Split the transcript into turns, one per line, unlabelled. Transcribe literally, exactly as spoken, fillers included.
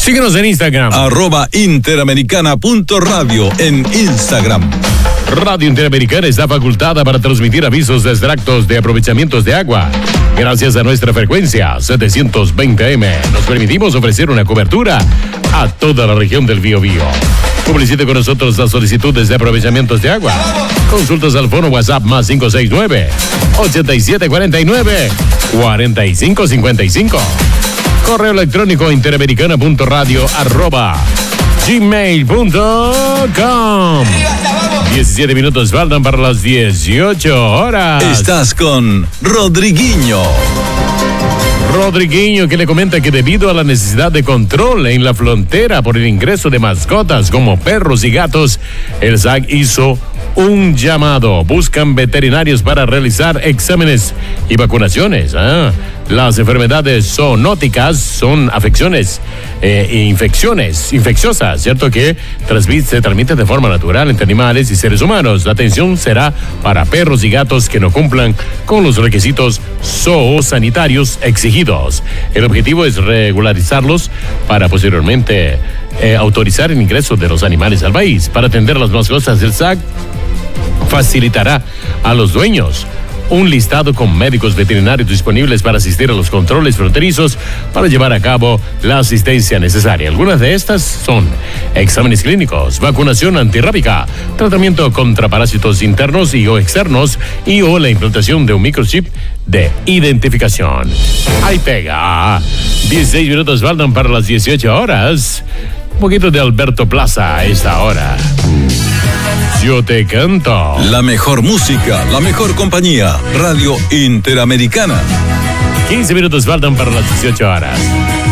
Síguenos en Instagram.
Arroba Interamericana punto radio en Instagram.
Radio Interamericana está facultada para transmitir avisos de extractos de aprovechamientos de agua. Gracias a nuestra frecuencia setecientos veinte eme, nos permitimos ofrecer una cobertura a toda la región del Biobío. Publicite con nosotros las solicitudes de aprovechamientos de agua. Consultas al fono WhatsApp más cinco seis nueve, ocho siete cuatro nueve, cuatro cinco cinco cinco. Correo electrónico interamericana punto radio arroba gmail punto com. diecisiete minutos faltan para las dieciocho horas.
Estás con Rodriguinho.
Rodriguinho, que le comenta que debido a la necesidad de control en la frontera por el ingreso de mascotas como perros y gatos, el S A C hizo un llamado. Buscan veterinarios para realizar exámenes y vacunaciones. ¿eh? Las enfermedades zoonóticas son afecciones eh, e infecciones infecciosas, ¿cierto? Que transmite, se transmiten de forma natural entre animales y seres humanos. La atención será para perros y gatos que no cumplan con los requisitos zoosanitarios exigidos. El objetivo es regularizarlos para posteriormente eh, autorizar el ingreso de los animales al país. Para atender las mascotas, el S A C facilitará a los dueños un listado con médicos veterinarios disponibles para asistir a los controles fronterizos para llevar a cabo la asistencia necesaria. Algunas de estas son exámenes clínicos, vacunación antirrábica, tratamiento contra parásitos internos y o externos y o la implantación de un microchip de identificación. Ahí pega. dieciséis minutos faltan para las dieciocho horas. Un poquito de Alberto Plaza a esta hora. Yo te canto.
La mejor música, la mejor compañía. Radio Interamericana.
quince minutos faltan para las dieciocho horas.